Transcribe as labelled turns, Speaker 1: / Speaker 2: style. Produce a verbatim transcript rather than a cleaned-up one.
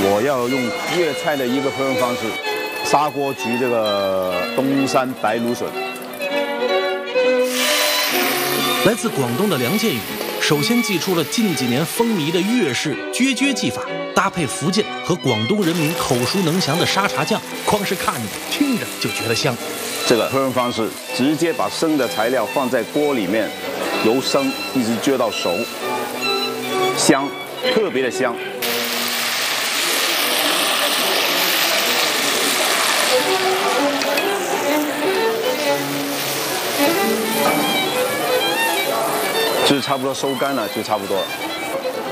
Speaker 1: 我要用粤菜的一个烹饪方式，砂锅焗这个东山白芦笋。
Speaker 2: 来自广东的梁建宇，首先祭出了近几年风靡的粤式啫啫技法，搭配福建和广东人民口熟能详的沙茶酱，光是看着听着就觉得香。
Speaker 1: 这个烹饪方式，直接把生的材料放在锅里面，由生一直焗到熟，香，特别的香。就是差不多收干了，就差不多了。